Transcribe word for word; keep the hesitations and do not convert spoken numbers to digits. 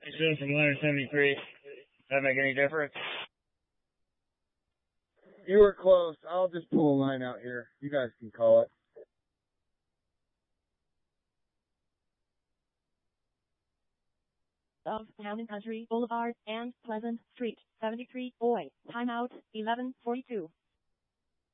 It's from one seventy-three. Does that make any difference? You were close. I'll just pull a line out here. You guys can call it. Of Town and Country Boulevard and Pleasant Street, seventy-three, Oi. Timeout, eleven forty-two.